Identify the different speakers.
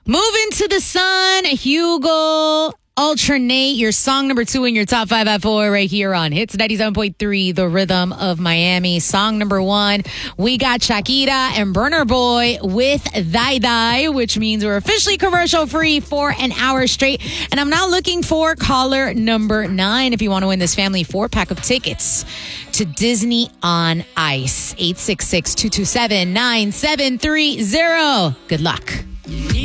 Speaker 1: Moving to the sun, Hugo. Alternate your song number 2 in your top 5 at 4 right here on Hits 97.3, The Rhythm of Miami. Song number 1, we got Shakira and Burna Boy with Dai Dai, which means we're officially commercial free for an hour straight. And I'm now looking for caller number 9 if you want to win this family 4-pack of tickets to Disney on Ice. 866-227-9730. Good luck.